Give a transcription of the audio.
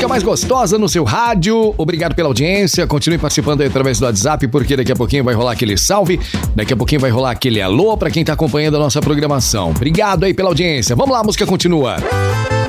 música mais gostosa no seu rádio. Obrigado pela audiência. Continue participando aí através do WhatsApp, porque daqui a pouquinho vai rolar aquele salve. Daqui a pouquinho vai rolar aquele alô pra quem tá acompanhando a nossa programação. Obrigado aí pela audiência. Vamos lá, a música continua.